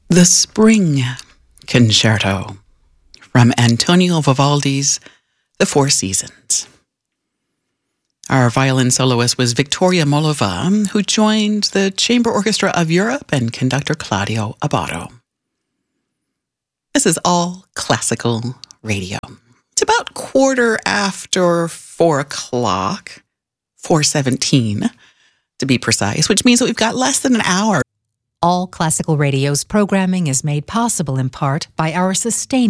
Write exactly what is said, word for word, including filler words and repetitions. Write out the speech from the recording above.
The Spring Concerto from Antonio Vivaldi's The Four Seasons. Our violin soloist was Victoria Molova, who joined the Chamber Orchestra of Europe and conductor Claudio Abbado. This is All Classical Radio. It's about quarter after four o'clock, four seventeen to be precise, which means that we've got less than an hour. All Classical Radio's programming is made possible in part by our sustainable